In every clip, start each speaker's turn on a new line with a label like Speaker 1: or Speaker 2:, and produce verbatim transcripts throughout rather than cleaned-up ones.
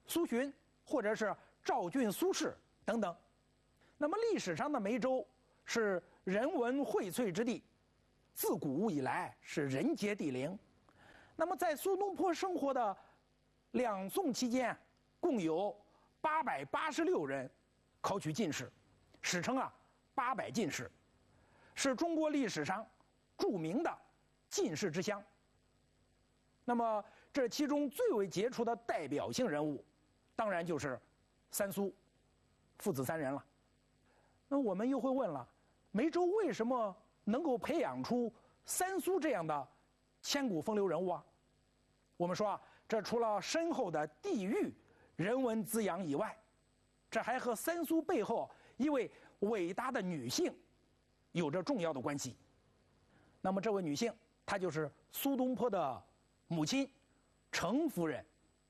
Speaker 1: 苏洵或者是赵郡苏轼等等。那么历史上的梅州是人文荟萃之地，自古以来是人杰地灵。那么在苏东坡生活的两宋期间，共有八百八十六人考取进士，史称啊八百进士，是中国历史上著名的进士之乡。那么这其中最为杰出的代表性人物，当然就是三苏父子三人了。那我们又会问了，梅州为什么能够培养出三苏这样的千古风流人物啊？我们说啊，这除了深厚的地域人文滋养以外，这还和三苏背后一位伟大的女性有着重要的关系。那么这位女性，她就是苏东坡的母亲程夫人。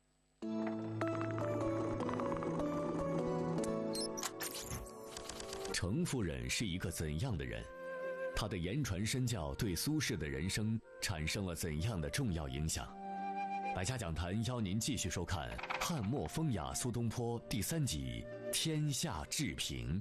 Speaker 2: 程夫人是一个怎样的人？她的言传身教对苏轼的人生产生了怎样的重要影响？百家讲坛邀您继续收看《汉末风雅苏东坡》第三集《天下治平》。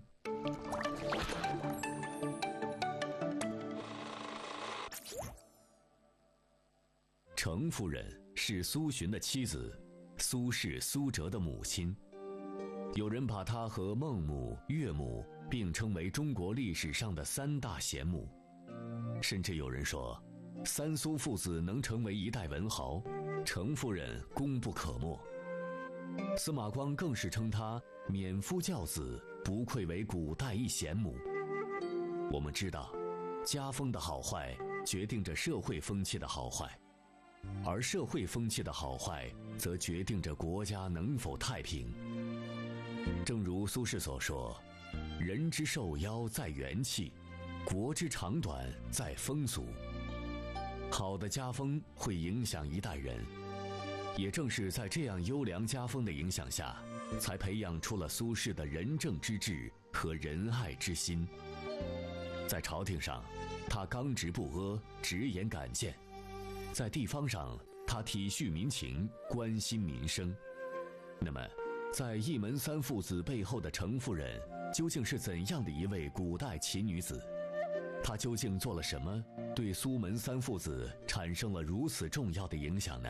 Speaker 2: 程夫人是苏洵的妻子，苏轼、苏辙的母亲。有人把她和孟母、岳母并称为中国历史上的三大贤母，甚至有人说，三苏父子能成为一代文豪，程夫人功不可没。司马光更是称她免夫教子，不愧为古代一贤母。我们知道，家风的好坏决定着社会风气的好坏，而社会风气的好坏则决定着国家能否太平。正如苏轼所说，人之寿夭在元气，国之长短在风俗。好的家风会影响一代人，也正是在这样优良家风的影响下，才培养出了苏轼的仁政之治和仁爱之心。在朝廷上，他刚直不阿，直言敢谏；在地方上，他体恤民情，关心民生。那么在一门三父子背后的程夫人究竟是怎样的一位古代奇女子？她究竟做了什么，对苏门三父子产生了如此重要的影响呢？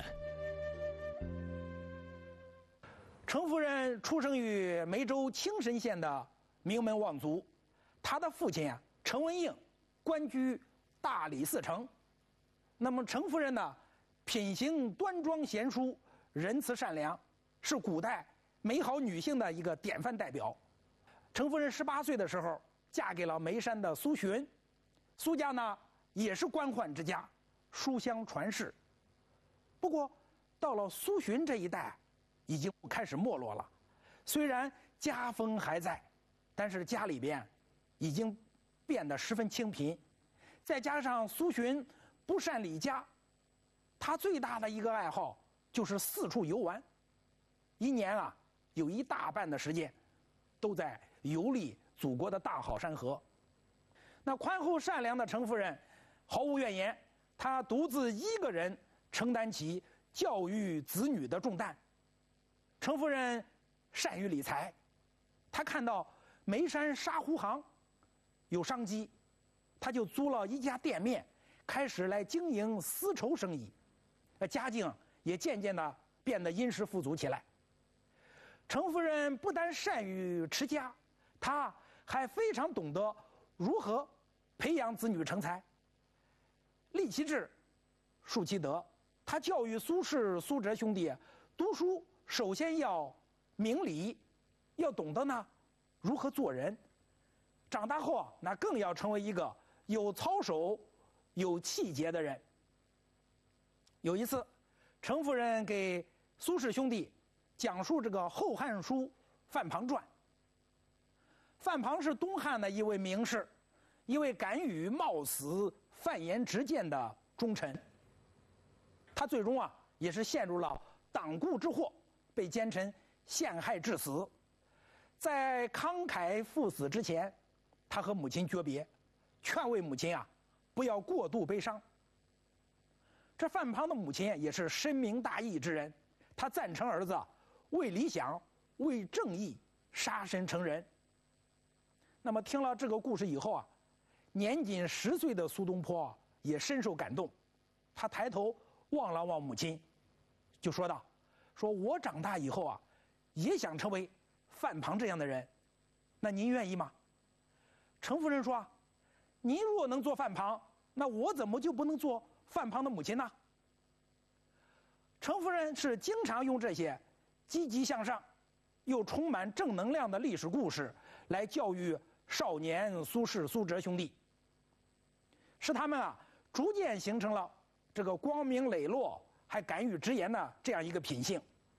Speaker 1: 程夫人出生于梅州青神县的名门望族，她的父亲啊程文应官居大理寺丞。那么程夫人呢，品行端庄贤淑，仁慈善良，是古代美好女性的一个典范代表。程夫人十八岁的时候嫁给了眉山的苏洵，苏家呢也是官宦之家，书香传世。不过到了苏洵这一代，已经开始没落了。虽然家风还在，但是家里边已经变得十分清贫。再加上苏洵不善理家，他最大的一个爱好就是四处游玩，一年啊有一大半的时间都在游历祖国的大好山河。那宽厚善良的程夫人毫无怨言，她独自一个人承担起教育子女的重担。程夫人善于理财，她看到眉山沙湖行有商机，她就租了一家店面，开始来经营丝绸生意，家境也渐渐的变得殷实富足起来。程夫人不但善于持家，她还非常懂得如何培养子女成才。立其志，树其德。她教育苏轼、苏辙兄弟读书首先要明理，要懂得呢如何做人。长大后那更要成为一个有操守、有气节的人。有一次，程夫人给苏轼兄弟讲述这个《后汉书·范庞传》。范庞是东汉的一位名士，一位敢于冒死、犯言直谏的忠臣。他最终啊，也是陷入了党锢之祸，被奸臣陷害致死。在慷慨赴死之前，他和母亲诀别，劝慰母亲啊，不要过度悲伤。这范庞的母亲也是深明大义之人，他赞成儿子为理想、为正义杀身成仁。那么听了这个故事以后啊，年仅十岁的苏东坡也深受感动，他抬头望了望母亲，就说道：“说我长大以后啊，也想成为范庞这样的人，那您愿意吗？”程夫人说：“您若能做范庞，那我怎么就不能做范庞的母亲呢？”程夫人是经常用这些积极向上又充满正能量的历史故事来教育少年苏轼、苏辙兄弟，使他们啊逐渐形成了这个光明磊落还敢于直言的这样一个品性。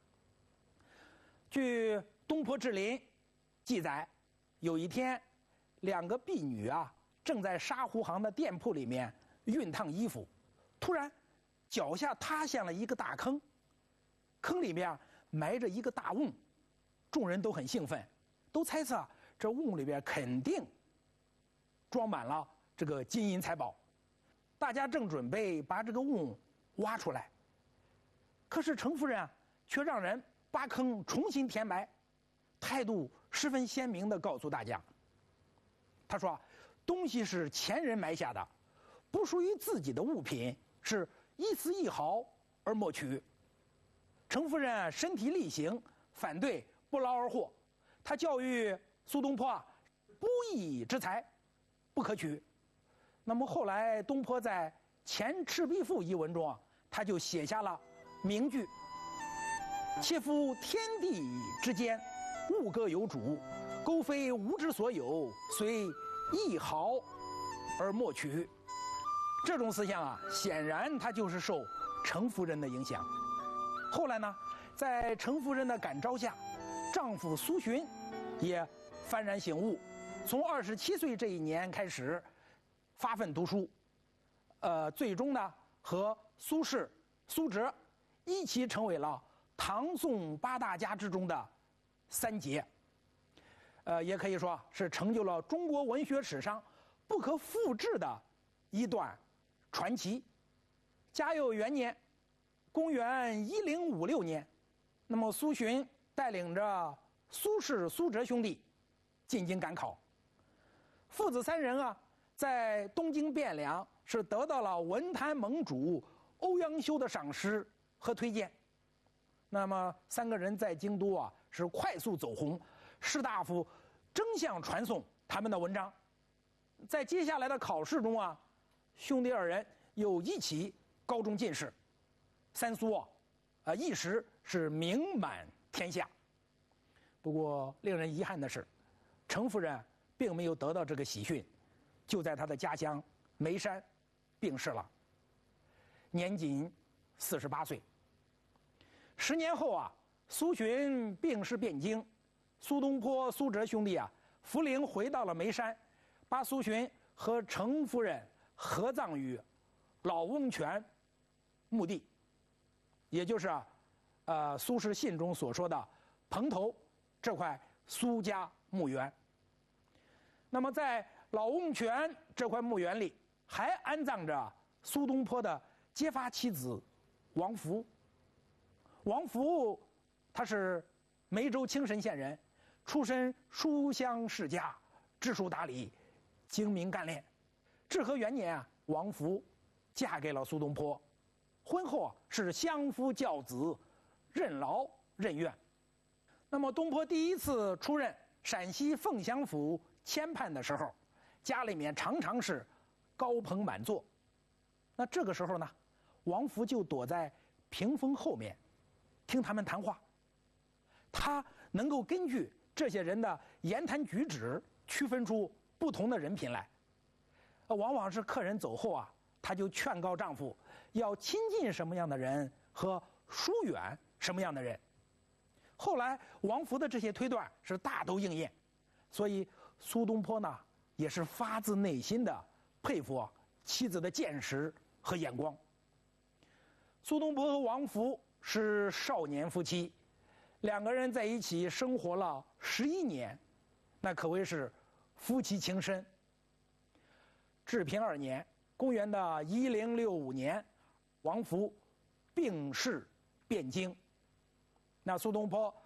Speaker 1: 据《东坡志林》记载，有一天，两个婢女啊正在沙湖行的店铺里面熨烫衣服，突然脚下塌陷了一个大坑，坑里面埋着一个大瓮，众人都很兴奋，都猜测这瓮里边肯定装满了这个金银财宝。大家正准备把这个瓮挖出来，可是程夫人啊却让人把坑重新填埋，态度十分鲜明地告诉大家，他说：“东西是前人埋下的，不属于自己的物品，是一丝一毫而莫取。”程夫人身体力行，反对不劳而获。他教育苏东坡啊，不义之财不可取。那么后来东坡在《前赤壁赋》一文中啊，他就写下了名句：“切夫天地之间，物各有主，苟非吾之所有，虽一毫而莫取。”这种思想啊，显然他就是受程夫人的影响。后来呢，在程夫人的感召下，丈夫苏洵也幡然醒悟，从二十七岁这一年开始发奋读书，呃，最终呢和苏轼、苏辙一起成为了唐宋八大家之中的三杰，呃，也可以说是成就了中国文学史上不可复制的一段传奇。嘉佑元年，公元一零五六年，那么苏洵带领着苏轼、苏辙兄弟进京赶考，父子三人啊，在东京汴梁是得到了文坛盟主欧阳修的赏识和推荐。那么三个人在京都啊是快速走红，士大夫争相传颂他们的文章。在接下来的考试中啊，兄弟二人又一起高中进士，三苏啊，啊一时是名满天下。不过令人遗憾的是，程夫人并没有得到这个喜讯，就在他的家乡眉山病逝了，年仅四十八岁。十年后啊，苏洵病逝汴京，苏东坡、苏辙兄弟啊扶灵回到了眉山，把苏洵和程夫人合葬于老翁泉墓地，也就是啊，呃苏轼信中所说的蓬头这块苏家墓园。那么在老翁泉这块墓园里，还安葬着苏东坡的结发妻子王弗。王弗他是梅州青神县人，出身书香世家，知书达理，精明干练。至和元年啊，王弗嫁给了苏东坡，婚后啊是相夫教子，任劳任怨。那么东坡第一次出任陕西凤翔府签判的时候，家里面常常是高朋满座。那这个时候呢，王弗就躲在屏风后面听他们谈话，他能够根据这些人的言谈举止区分出不同的人品来。往往是客人走后啊，他就劝告丈夫要亲近什么样的人和疏远什么样的人。后来王弗的这些推断是大都应验，所以苏东坡呢也是发自内心的佩服妻子的见识和眼光。苏东坡和王弗是少年夫妻，两个人在一起生活了十一年，那可谓是夫妻情深。治平二年，公元的一零六五年，王弗病逝汴京。那苏东坡